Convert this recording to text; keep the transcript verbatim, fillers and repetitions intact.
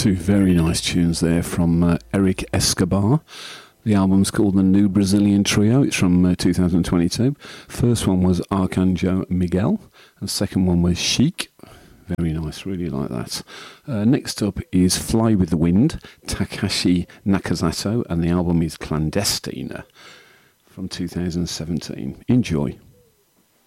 Two very nice tunes there from uh, Eric Escobar. The album's called The New Brazilian Trio. It's from uh, two thousand twenty-two. First one was Arcanjo Miguel, and second one was Chic. Very nice, really like that. Uh, next up is Fly with the Wind, Takashi Nakazato, and the album is Clandestina from two thousand seventeen. Enjoy.